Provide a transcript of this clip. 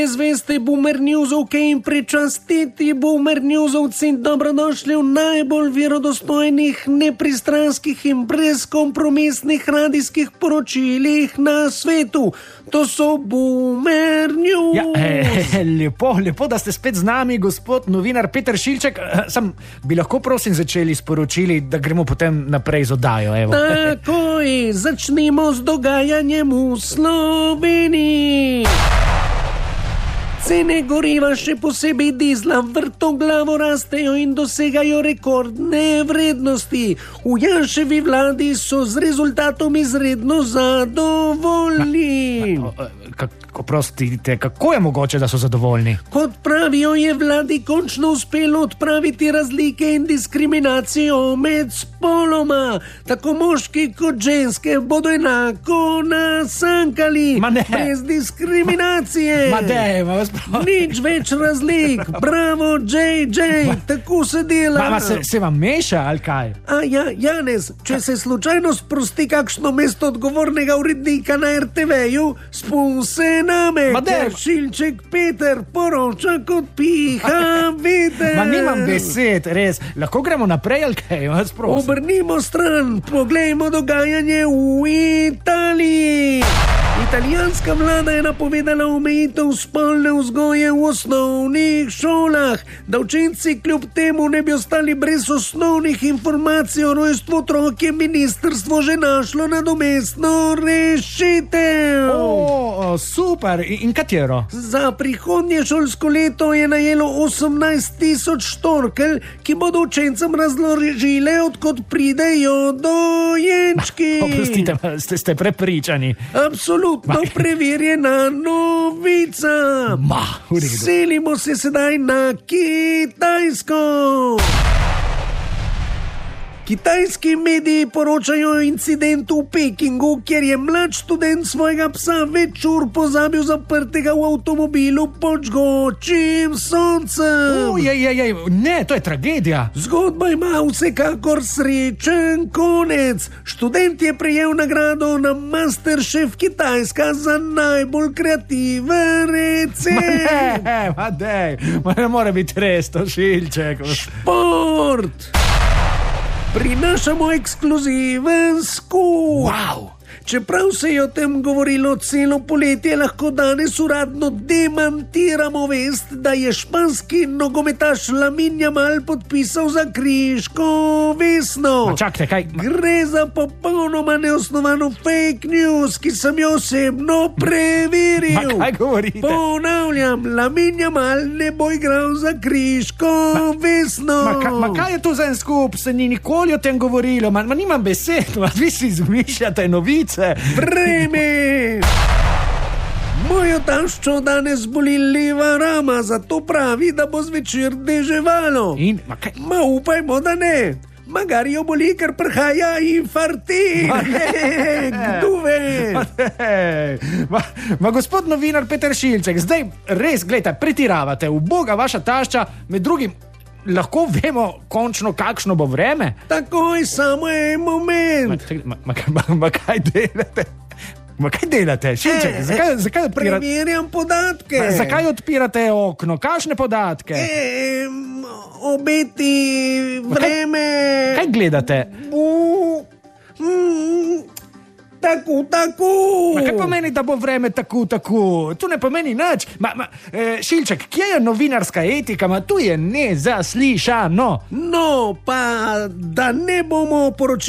Zveste Boomer Newsovke in prečastiti Boomer Newsovci, dobrodošli v najbolj verodostojnih, nepristranskih in brezkompromisnih radijskih poročilih na svetu. To so Boomer News. Ja, lepo, da ste spet z nami, gospod novinar Peter Šilček. Bi lahko prosim začeli s poročili, da gremo potem naprej z oddajo. Evo. Takoj, začnimo z dogajanjem v Sloveniji. Cene goriva, še posebej dizla, vrtoglavo rastejo in dosegajo rekordne vrednosti. V Janševi vladi so z rezultatom izredno zadovoljni. Oprostite, kako je mogoče, da so zadovoljni? Kot pravijo, je vladi končno uspelo odpraviti razlike in diskriminacijo med spoloma. Tako moški kot ženske bodo enako nasankali. Brez diskriminacije. Nič več razlik. Bravo, JJ, tako se dela. Se vam meša, ali kaj? Ja, Janez, če se slučajno sprosti kakšno mesto odgovornega urednika na RTV-ju, spun se name, ker Šilček Peter poroča kot piha veter. Nimam besed, res. Lahko gremo naprej, ali kaj? Obrnimo stran, poglejmo dogajanje v Italiji. Italijanska vlada je napovedala omejitev spolne vzgoje v osnovnih šolah, da učenci kljub temu ne bi ostali brez osnovnih informacij o rojstvu otrok, je ministrstvo že našlo nadomestno rešitev. Super, in katero? Za prihodnje šolsko leto je najelo 18,000 štorkelj, ki bodo učencem razložile, odkot pridejo dojenčki. Oprostite, ste prepričani? Absolutno preverjena novica. V redu. Selimo se sedaj na Kitajsko. Kitajski mediji poročajo o incidentu v Pekingu, kjer je mlad študent svojega psa več ur pozabil zaprtega v avtomobilu pod žgočim soncem. Ne, to je tragedija. Zgodba ima vsekakor srečen konec. Študent je prejel nagrado na Masterchef Kitajska za najbolj kreativen recept. Ne more biti res to, Šilček. Šport. Prinašamo ekskluziven skup. Čeprav se je o tem govorilo celo poletje, lahko danes uradno demantiramo vest, da je španski nogometaš Lamine Yamal podpisal za križko vesno. Čakajte, kaj? Gre za popolnoma neosnovano fake news, ki sem jo osebno preveril. Kaj govorite? Ponavljam, Lamine Yamal ne bo igral za križko vesno. Kaj je to za en skup? Se ni nikoli o tem govorilo. Nimam besed, vi si izmišljate novice. Vreme! Mojo taščo danes boli leva rama, zato pravi, da bo zvečer deževalo. Upajmo, da ne. Magari jo boli, ker prihaja infarkt. Kdo ve? Gospod novinar Peter Šilček, zdaj res, gledajte, pretiravate. Uboga vaša tašča, med drugim, lahko vemo končno, kakšno bo vreme? Takoj, samo en moment. Kaj delate? Kaj delate? Šilček, zakaj odpirate? Preverjam podatke. Zakaj odpirate okno? Kakšne podatke? Obeti, vreme. Kaj gledate? Tako. Kaj pomeni, da bo vreme tako? Tu ne pomeni nič. Šilček, kje je novinarska etika? Tu je nezaslišano. No, pa da ne bomo poročili